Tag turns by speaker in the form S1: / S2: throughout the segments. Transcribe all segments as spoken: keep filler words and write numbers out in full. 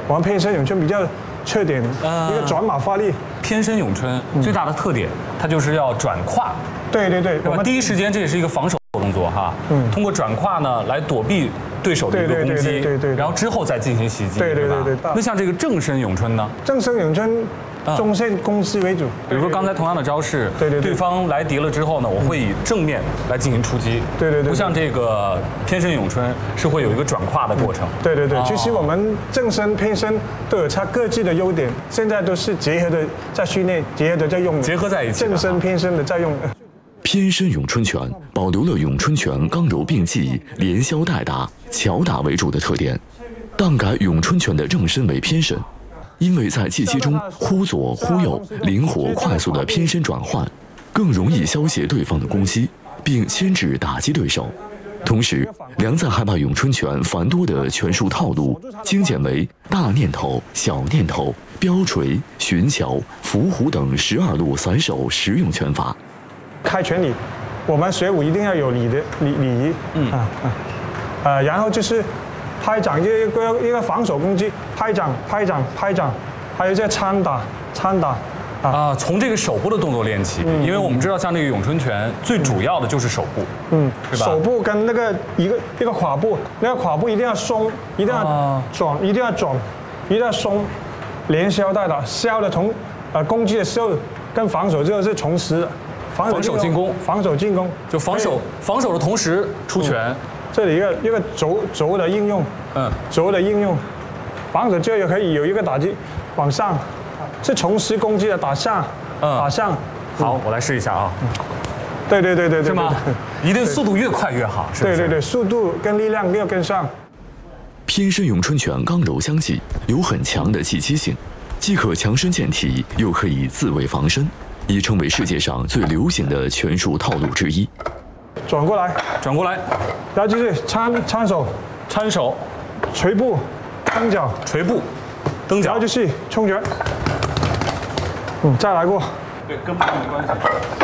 S1: 我们偏深咏春比较缺点，
S2: 呃、
S1: 一个转马发力。
S2: 偏深咏春最大的特点，它就是要转胯。
S1: 对对对，
S2: 我们第一时间这也是一个防守动作哈。嗯，通过转胯呢来躲避对手的一个攻击，
S1: 对对对，
S2: 然后之后再进行袭击，
S1: 对对对对。
S2: 那像这个正深咏春呢？
S1: 正深咏春。中线攻击为主，
S2: 比如说刚才同样的招式，
S1: 对对，
S2: 对方来敌了之后呢，我会以正面来进行出击，
S1: 对对对，
S2: 不像这个偏深咏春是会有一个转胯的过程，
S1: 对对对。其实我们正身偏身都有它各自的优点，现在都是结合的在训练，结合的在用，
S2: 结合在一起，
S1: 正身偏身的在用。
S3: 偏身咏春拳保留了咏春拳刚柔并济、连削带打、巧打为主的特点，但改咏春拳的正身为偏身。因为在技击中忽左忽右、灵活快速的偏身转换，更容易消解对方的攻击，并牵制打击对手。同时，梁赞还把咏春拳繁多的拳术套路精简为大念头、小念头、标锤、寻桥、伏虎等十二路散手实用拳法。
S1: 开拳礼，我们学武一定要有礼的礼礼仪，嗯啊啊，呃，然后就是。拍掌一个一个防守攻击，拍掌拍掌拍掌，还有这参打参打
S2: 啊，啊从这个手部的动作练起，嗯、因为我们知道像这个咏春拳最主要的就是手部，
S1: 嗯，
S2: 是吧？
S1: 手部跟那个一个一个胯部，那个胯部一定要松，一定要转，一定要转，一定要松，连削带打，削的同呃攻击的时候跟防守这个是同时，
S2: 防守进攻，
S1: 防守进攻，
S2: 就防守防守的同时出拳。嗯
S1: 这里一个一个轴轴的应用，嗯，轴的应用，防守就也可以有一个打击，往上，是同时攻击的打上，嗯，打上。
S2: 好，我来试一下啊。
S1: 对对对对对，
S2: 是吗？一定速度越快越好，是不是？
S1: 对对对，速度跟力量要跟上。
S3: 偏身咏春拳刚柔相济，有很强的技击性，既可强身健体，又可以自卫防身，已成为世界上最流行的拳术套路之一。
S1: 转过来，
S2: 转过来，
S1: 然后就是搀搀手，
S2: 搀手，
S1: 捶步，蹬脚，
S2: 捶步，蹬脚，
S1: 然后就是冲拳。嗯，再来过。
S2: 对，跟不跟没关系。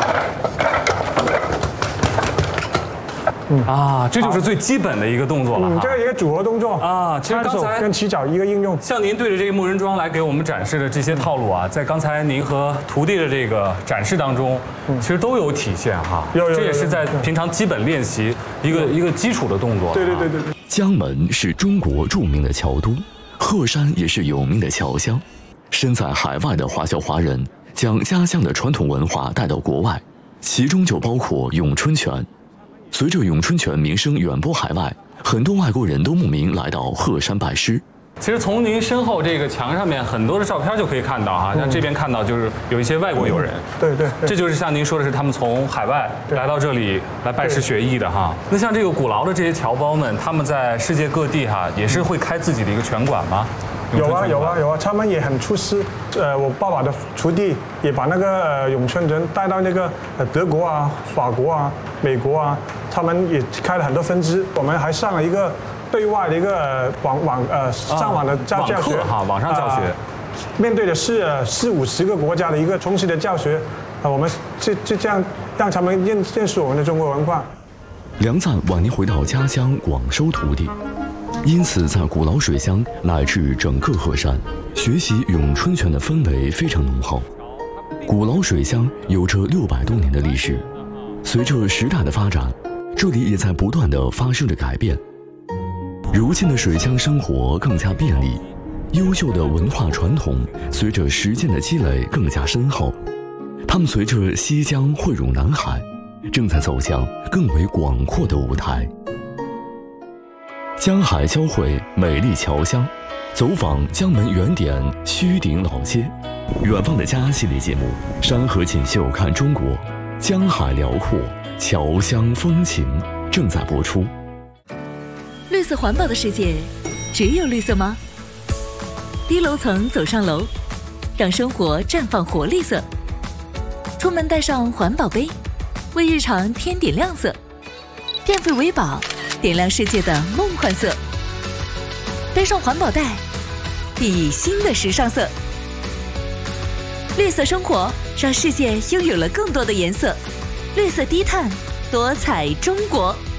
S2: 嗯啊，这就是最基本的一个动作了哈。
S1: 嗯，这个一个组合动作
S2: 啊。其实刚才
S1: 跟起脚一个应用。
S2: 像您对着这个木人桩来给我们展示的这些套路啊，在刚才您和徒弟的这个展示当中，其实都有体现哈。
S1: 有有。
S2: 这也是在平常基本练习一个一个基础的动作。
S1: 对对对对对。
S3: 江门是中国著名的桥都，鹤山也是有名的侨乡。身在海外的华侨华人将家乡的传统文化带到国外，其中就包括咏春拳。随着咏春拳名声远播海外，很多外国人都慕名来到鹤山拜师。
S2: 其实从您身后这个墙上面很多的照片就可以看到哈，像这边看到就是有一些外国友人，
S1: 对对，
S2: 这就是像您说的是他们从海外来到这里来拜师学艺的哈。那像这个古劳的这些侨胞们，他们在世界各地哈也是会开自己的一个拳馆吗？
S1: 有啊有啊有啊，他们也很出师。呃，我爸爸的徒弟也把那个呃咏春拳带到那个呃德国啊、法国啊、美国啊，他们也开了很多分支。我们还上了一个对外的一个呃网网呃上网的教教学
S2: 哈，网上教学，
S1: 面对的是呃四五十个国家的一个同时的教学，啊，我们就就这样让他们认认识我们的中国文化。
S3: 梁赞晚年回到家乡广收徒弟。因此，在古劳水乡乃至整个鹤山，学习咏春拳的氛围非常浓厚。古劳水乡有着六百多年的历史，随着时代的发展，这里也在不断地发生着改变。如今的水乡生活更加便利，优秀的文化传统随着时间的积累更加深厚。他们随着西江汇入南海，正在走向更为广阔的舞台。江海交汇，美丽侨乡，走访江门原点须顶老街。远方的家系列节目《山河锦绣看中国》，江海辽阔，侨乡风情正在播出。
S4: 绿色环保的世界，只有绿色吗？低楼层走上楼，让生活绽放活力色。出门带上环保杯，为日常添点亮色。电费为宝，点亮世界的梦幻色。背上环保袋，熠熠新的时尚色。绿色生活，让世界拥有了更多的颜色。绿色低碳，多彩中国。